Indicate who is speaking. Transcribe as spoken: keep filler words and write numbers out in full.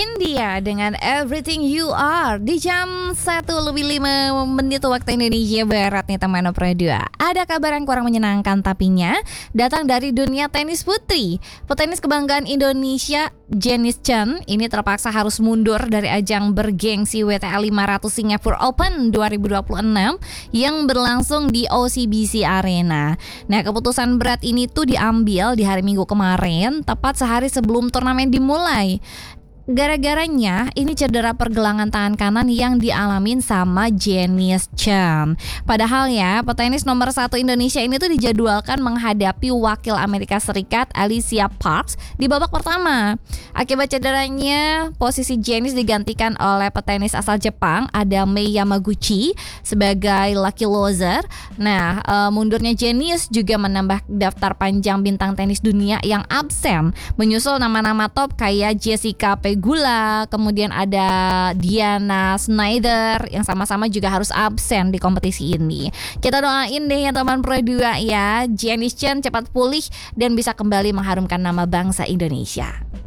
Speaker 1: Hindia dengan Everything You Are di jam satu lebih lima menit waktu Indonesia Barat nih teman Opera dua. Ada kabar yang kurang menyenangkan tapinya datang dari dunia tenis putri. Petenis kebanggaan Indonesia Janice Chen ini terpaksa harus mundur dari ajang bergengsi W T A lima ratus Singapore Open dua ribu dua puluh enam yang berlangsung di O C B C Arena. Nah, keputusan berat ini tuh diambil di hari Minggu kemarin, tepat sehari sebelum turnamen dimulai. Gara-garanya ini cedera pergelangan tangan kanan yang dialamin sama Janice Chen. Padahal ya, petenis nomor satu Indonesia ini tuh dijadwalkan menghadapi wakil Amerika Serikat Alicia Parks di babak pertama. Akibat cederanya, posisi Janice digantikan oleh petenis asal Jepang Adame Yamaguchi sebagai lucky loser. Nah, e, mundurnya Janice juga menambah daftar panjang bintang tenis dunia yang absen, menyusul nama-nama top kayak Jessica Pegula, kemudian ada Diana Schneider yang sama-sama juga harus absen di kompetisi ini. Kita doain deh ya teman Pro dua ya, Janice Chen cepat pulih dan bisa kembali mengharumkan nama bangsa Indonesia.